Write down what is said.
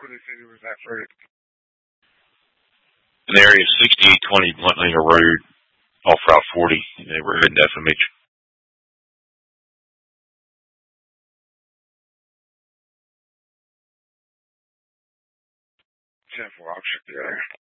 Where they said it was at first. An area 6820 Bluntlinger Road off Route 40. They were heading to FMH. Careful, I'll check there.